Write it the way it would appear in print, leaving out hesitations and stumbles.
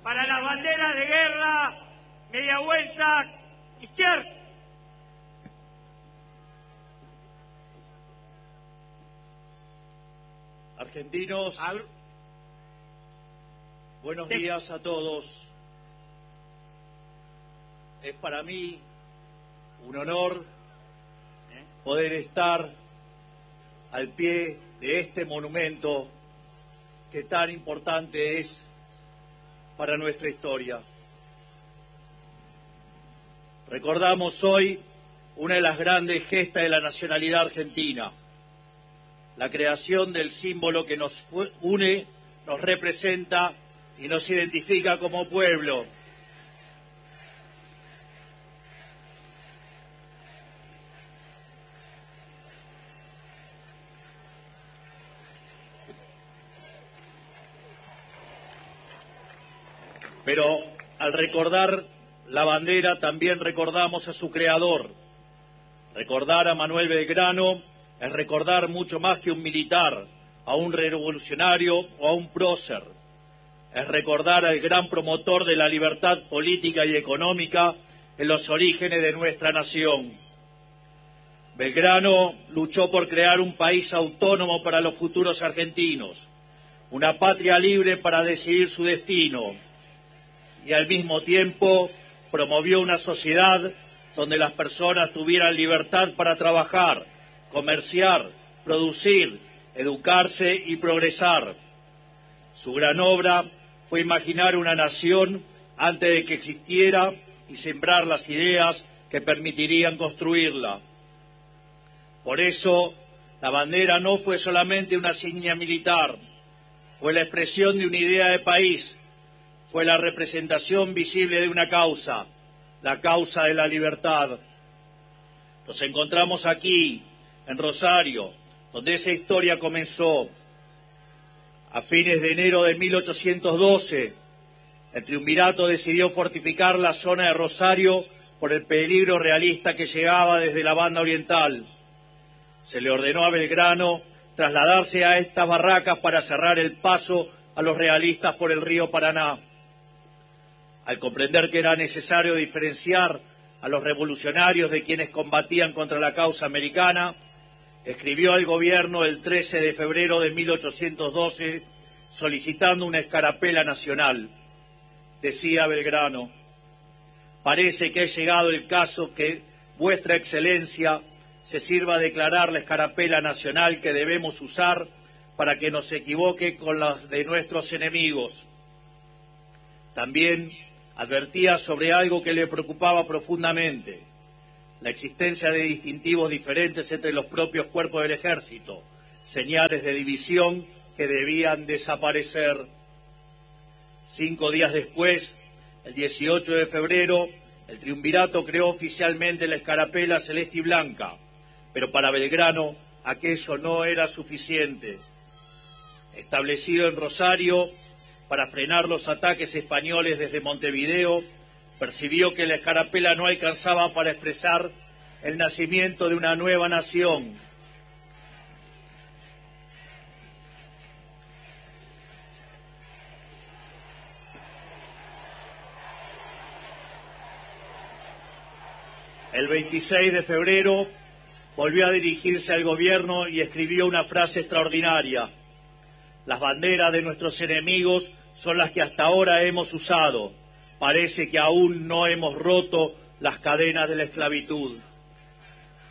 Para las banderas de guerra, media vuelta, izquierda. Argentinos, buenos días a todos. Es para mí un honor poder estar al pie de este monumento que tan importante es para nuestra historia. Recordamos hoy una de las grandes gestas de la nacionalidad argentina, la creación del símbolo que nos une, nos representa y nos identifica como pueblo. Pero al recordar la bandera también recordamos a su creador. Recordar a Manuel Belgrano es recordar mucho más que un militar, a un revolucionario o a un prócer. Es recordar al gran promotor de la libertad política y económica en los orígenes de nuestra nación. Belgrano luchó por crear un país autónomo para los futuros argentinos, una patria libre para decidir su destino, y al mismo tiempo promovió una sociedad donde las personas tuvieran libertad para trabajar, comerciar, producir, educarse y progresar. Su gran obra fue imaginar una nación antes de que existiera y sembrar las ideas que permitirían construirla. Por eso, la bandera no fue solamente una insignia militar, fue la expresión de una idea de país, fue la representación visible de una causa, la causa de la libertad. Nos encontramos aquí, en Rosario, donde esa historia comenzó. A fines de enero de 1812, el triunvirato decidió fortificar la zona de Rosario por el peligro realista que llegaba desde la banda oriental. Se le ordenó a Belgrano trasladarse a estas barracas para cerrar el paso a los realistas por el río Paraná. Al comprender que era necesario diferenciar a los revolucionarios de quienes combatían contra la causa americana, escribió al gobierno el 13 de febrero de 1812 solicitando una escarapela nacional. Decía Belgrano: parece que ha llegado el caso que vuestra excelencia se sirva a declarar la escarapela nacional que debemos usar para que no se equivoque con las de nuestros enemigos. También advertía sobre algo que le preocupaba profundamente: la existencia de distintivos diferentes entre los propios cuerpos del ejército, señales de división que debían desaparecer. 5 días después, el 18 de febrero, el triunvirato creó oficialmente la escarapela celeste y blanca, pero para Belgrano aquello no era suficiente. Establecido en Rosario para frenar los ataques españoles desde Montevideo, percibió que la escarapela no alcanzaba para expresar el nacimiento de una nueva nación. El 26 de febrero volvió a dirigirse al gobierno y escribió una frase extraordinaria: las banderas de nuestros enemigos son las que hasta ahora hemos usado. Parece que aún no hemos roto las cadenas de la esclavitud.